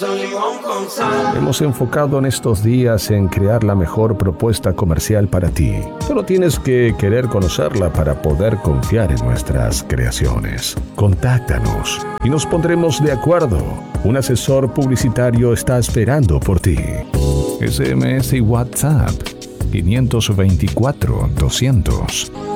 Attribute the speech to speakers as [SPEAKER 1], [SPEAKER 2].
[SPEAKER 1] Hemos enfocado en estos días en crear la mejor propuesta comercial para ti. Solo tienes que querer conocerla para poder confiar en nuestras creaciones. Contáctanos y nos pondremos de acuerdo. Un asesor publicitario está esperando por ti. SMS y WhatsApp 524 200